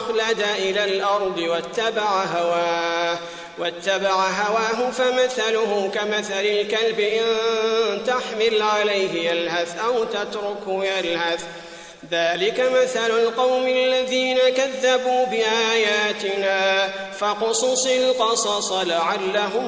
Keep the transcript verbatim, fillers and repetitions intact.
أخلد إلى الأرض واتبع هواه واتبع هواه فمثله كمثل الكلب إن تحمل عليه يلهث أو تتركه يلهث ذلك مثل القوم الذين كذبوا بآياتنا فاقصص القصص لعلهم